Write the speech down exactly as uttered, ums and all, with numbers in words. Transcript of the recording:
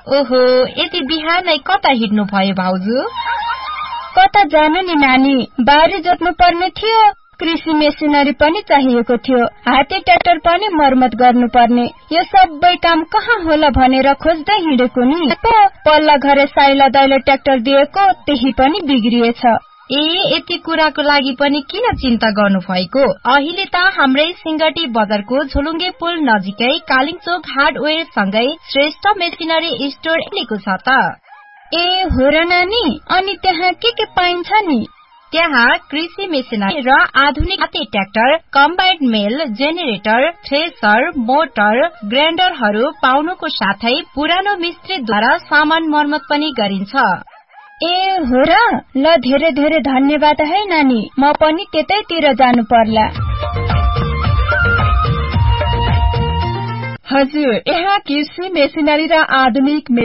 ओहो, यति बिहानै कता हिँड्नु भयो भाउजू? कता जानु नि नानी, बारी जोत्नु पर्ने थियो, कृषि मेसिनरी पनि चाहिएको थियो, हाते ट्र्याक्टर पनि मर्मत गर्नु पर्ने। यो सबै काम कहाँ होला भनेर खोज्दै हिँडेको नि। पल्ला घरे साइला दाइले ट्र्याक्टर दिएको, त्यही पनि बिग्रिएछ। ए, यति कुराको लागि पनि किन चिन्ता गर्नु भएको? अहिले त हाम्रै सिंगटी बजारको झोलुङ्गे पुल नजिकै कालिङचोक हार्डवेयर सँगै श्रेष्ठ मेसिनरी स्टोर खुलेको छ त। ए हो र नानी, अनि त्यहाँ के के पाइन्छ नि? त्यहाँ कृषि मेसिनरी र आधुनिक हाते ट्र्याक्टर, कम्बाइन्ड मेल, जेनेरेटर, थ्रेसर, मोटर, ग्राइन्डरहरू पाउनुको साथै पुरानो मिस्त्रीद्वारा सामान मर्मत पनि गरिन्छ। ए हो र, ल धेरै धेरै धन्यवाद है नानी, म पनि त्यतैतिर जानु पर्ला। हजुर, यहाँ कृषि मेसिनरी र आधुनिक